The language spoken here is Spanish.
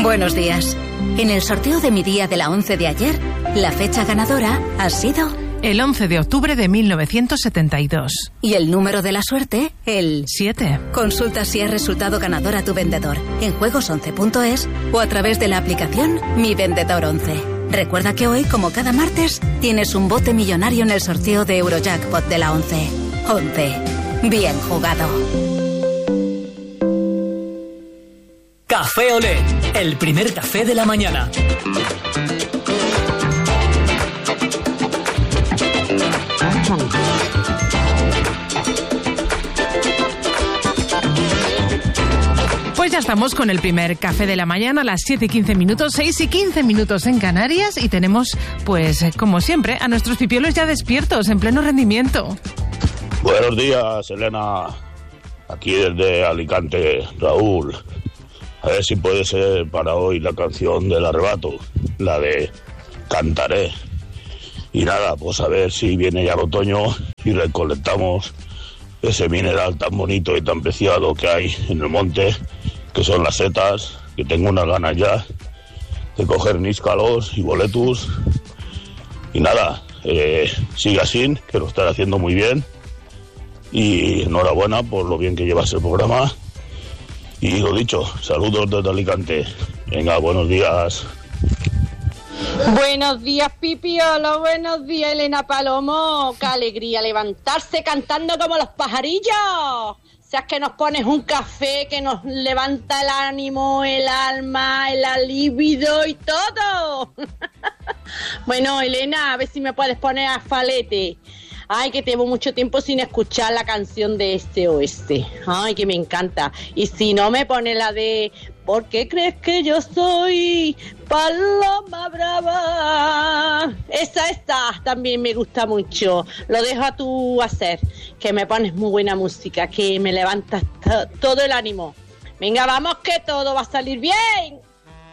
Buenos días. En el sorteo de mi día de la 11 de ayer, la fecha ganadora ha sido... el 11 de octubre de 1972. Y el número de la suerte, el... 7. Consulta si has resultado ganador a tu vendedor en juegos11.es o a través de la aplicación Mi Vendedor 11. Recuerda que hoy, como cada martes, tienes un bote millonario en el sorteo de Eurojackpot de la 11. 11. Bien jugado. Café Olé, el primer café de la mañana. Pues ya estamos con el primer café de la mañana a las 7:15, 6:15 en Canarias, y tenemos, pues, como siempre, a nuestros pipiolos ya despiertos, en pleno rendimiento. Buenos días, Elena. Aquí desde Alicante, Raúl. A ver si puede ser para hoy la canción del arrebato, la de Cantaré. Y nada, pues a ver si viene ya el otoño y recolectamos ese mineral tan bonito y tan preciado que hay en el monte, que son las setas, que tengo unas ganas ya de coger níscalos y boletus. Y nada, sigue así, que lo estás haciendo muy bien. Y enhorabuena por lo bien que llevas el programa. Y lo dicho, saludos desde Alicante. Venga, buenos días. Buenos días, Pipiolo, buenos días, Elena Palomo. Qué alegría levantarse cantando como los pajarillos. O sea, es que nos pones un café que nos levanta el ánimo, el alma, el libido y todo. Bueno, Elena, a ver si me puedes poner a falete. Ay, que llevo mucho tiempo sin escuchar la canción de Este Oeste. Ay, que me encanta. Y si no, me pone la de ¿por qué crees que yo soy paloma brava? Esa también me gusta mucho. Lo dejo a tu hacer, que me pones muy buena música, que me levantas todo el ánimo. Venga, vamos, que todo va a salir bien.